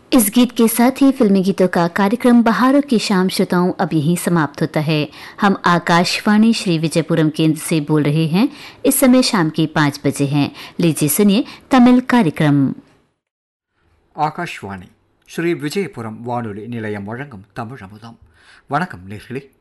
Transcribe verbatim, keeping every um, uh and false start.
इस गीत के साथ ही फिल्मी गीतों का कार्यक्रम बहारों की शाम श्रोताओं अब यहीं समाप्त होता है। हम आकाशवाणी श्री विजयपुरम केंद्र से बोल रहे हैं। इस समय शाम के पाँच बजे हैं। लीजिए सुनिए तमिल कार्यक्रम। ஆகாஷ்வாணி ஸ்ரீ விஜயபுரம் வானொலி நிலையம் வழங்கும் தமிழ் அமுதம். வணக்கம் நேர்களே.